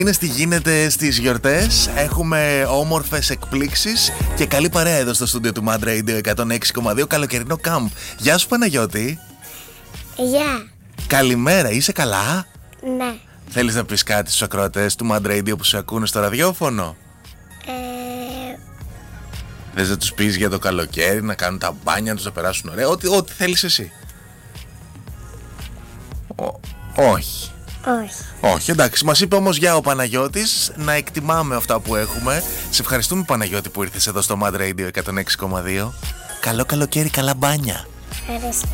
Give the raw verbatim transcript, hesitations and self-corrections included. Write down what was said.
Είναι τι γίνεται στις γιορτές. Έχουμε όμορφες εκπλήξεις και καλή παρέα εδώ στο στούντιο του Mad Radio εκατόν έξι κόμμα δύο. Καλοκαιρινό κάμπ. Γεια σου Παναγιώτη. Γεια. Καλημέρα, είσαι καλά? Ναι. Θέλεις να πεις κάτι στους ακροατές του Mad Radio που σε ακούνε στο ραδιόφωνο? Ε... Θες να τους πεις για το καλοκαίρι, να κάνουν τα μπάνια τους, να περάσουν ωραία? Ό,τι, ό,τι θέλεις εσύ. Ο, όχι. Όχι. Όχι, εντάξει, μας είπε όμως για ο Παναγιώτης να εκτιμάμε αυτά που έχουμε. Σε ευχαριστούμε Παναγιώτη που ήρθες εδώ στο Mad Radio εκατόν έξι κόμμα δύο. Καλό καλοκαίρι, καλά μπάνια. Ευχαριστώ.